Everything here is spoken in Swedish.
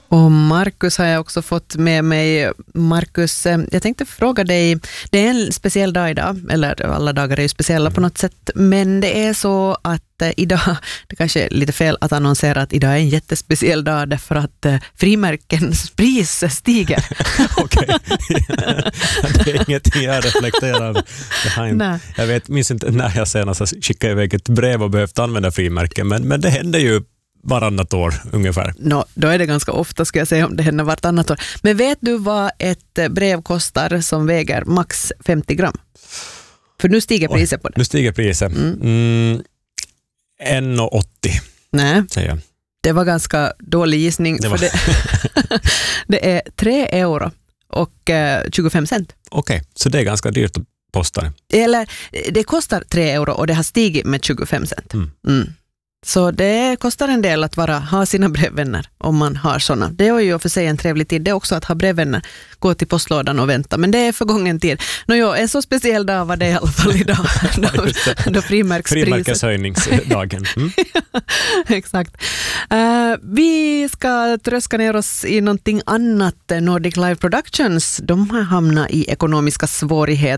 Och Markus har jag också fått med mig. Markus, jag tänkte fråga dig, det är en speciell dag idag, eller alla dagar är ju speciella på något sätt, men det är så att idag, det kanske är lite fel att annonsera att idag är en jättespeciell dag därför att frimärkens pris stiger. Okej. Det är ingenting jag reflekterar behind. Jag minns inte när jag senast skickade iväg ett brev och behövt använda frimärken, men det händer ju varannat år ungefär. Då är det ganska ofta, ska jag säga, om det händer vartannat år. Men vet du vad ett brev kostar som väger max 50 gram? För nu stiger priset på det. Nu stiger priset. 1,80. Nej, säger jag. Det var ganska dålig gissning. Det är 3 euro och 25 cent. Okej, så det är ganska dyrt att posta. Eller det kostar 3 euro och det har stigit med 25 cent. Så det kostar en del att ha sina brevvänner om man har sådana. Det är ju för sig en trevlig tid. Det är också att ha brevvänner. Gå till postlådan och vänta. Men det är förgången tid. En så speciell dag var det i alla fall idag. då frimärkeshöjningsdagen. Exakt. Vi ska tröska ner oss i någonting annat. Nordic Live Productions, de har hamnat i ekonomiska svårigheter